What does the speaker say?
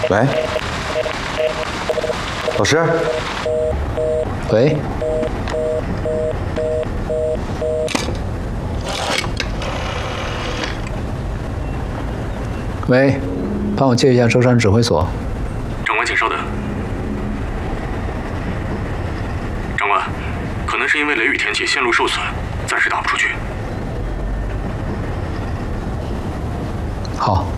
喂，老师。 喂。喂，帮我接一下舟山指挥所。 长官，请稍等。长官，可能是因为雷雨天气，线路受损，暂时打不出去。 好。